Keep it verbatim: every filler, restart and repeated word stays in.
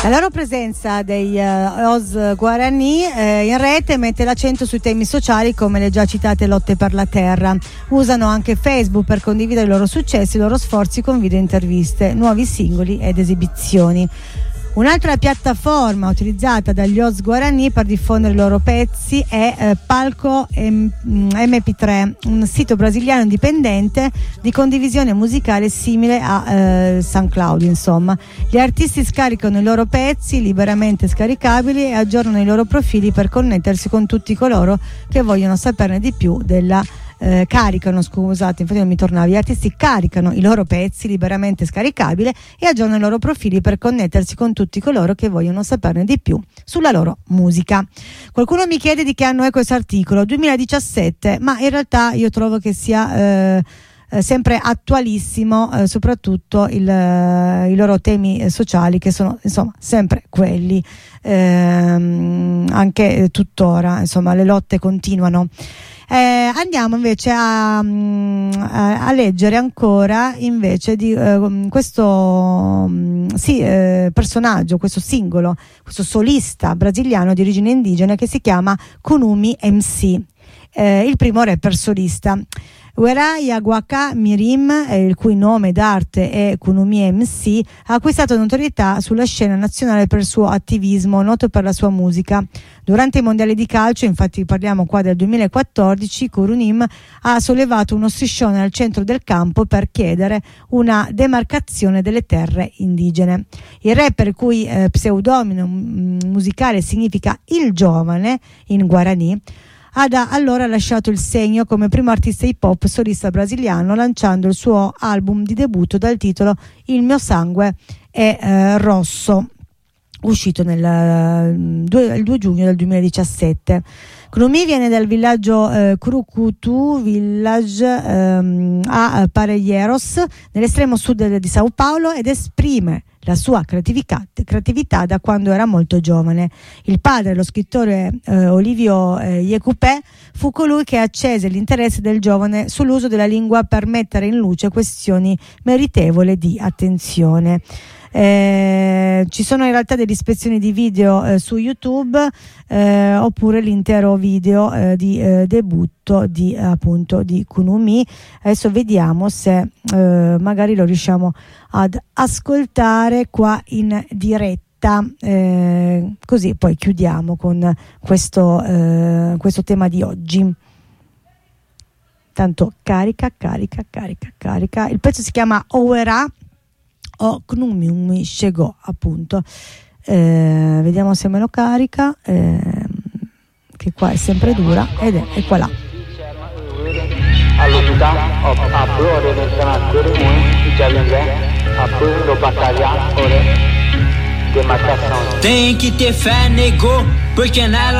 La loro presenza dei uh, Oz Guarani eh, in rete mette l'accento sui temi sociali come le già citate lotte per la terra. Usano anche Facebook per condividere i loro successi, i loro sforzi con video interviste, nuovi singoli ed esibizioni. Un'altra piattaforma utilizzata dagli Oz Guarani per diffondere i loro pezzi è eh, Palco M P tre, un sito brasiliano indipendente di condivisione musicale simile a eh, SoundCloud. Insomma, gli artisti scaricano i loro pezzi liberamente scaricabili e aggiornano i loro profili per connettersi con tutti coloro che vogliono saperne di più della Eh, caricano, scusate, infatti non mi tornava, gli artisti caricano i loro pezzi liberamente scaricabili e aggiornano i loro profili per connettersi con tutti coloro che vogliono saperne di più sulla loro musica. Qualcuno mi chiede di che anno è questo articolo, duemiladiciassette, ma in realtà io trovo che sia eh, eh, sempre attualissimo, eh, soprattutto il, eh, i loro temi eh, sociali, che sono insomma sempre quelli, ehm, anche eh, tuttora, insomma le lotte continuano. Eh, andiamo invece a, a, a leggere ancora invece di eh, questo sì, eh, personaggio, questo singolo, questo solista brasiliano di origine indigena che si chiama Kunumi M C, eh, il primo rapper solista. Uera Yaguaka Mirim, eh, il cui nome d'arte è Kunumi M C, ha acquistato notorietà sulla scena nazionale per il suo attivismo, noto per la sua musica. Durante i mondiali di calcio, infatti parliamo qua del duemilaquattordici, Kurunim ha sollevato uno striscione al centro del campo per chiedere una demarcazione delle terre indigene. Il rapper, il cui eh, pseudonimo musicale significa il giovane in guarani, ha da allora lasciato il segno come primo artista hip hop solista brasiliano, lanciando il suo album di debutto dal titolo Il mio sangue è eh, rosso, uscito nel due, il due giugno del duemiladiciassette. Kunumi viene dal villaggio eh, Curucutu Village ehm, a Parelheiros, nell'estremo sud di Sao Paulo, ed esprime la sua creatività, creatività da quando era molto giovane. Il padre, lo scrittore eh, Olivio eh, Yekupé, fu colui che accese l'interesse del giovane sull'uso della lingua per mettere in luce questioni meritevoli di attenzione. Eh, ci sono in realtà delle ispezioni di video eh, su YouTube, eh, oppure l'intero video eh, di eh, debutto di appunto di Kunumi. Adesso vediamo se eh, magari lo riusciamo ad ascoltare qua in diretta, eh, così poi chiudiamo con questo, eh, questo tema di oggi. Tanto carica, carica, carica, carica. Il pezzo si chiama Owera o Kunumi Umi Chegou, appunto. Eh, vediamo se me lo carica, eh, che qua è sempre dura, ed è, è qua là. Tem que ter fé, nego, porque nela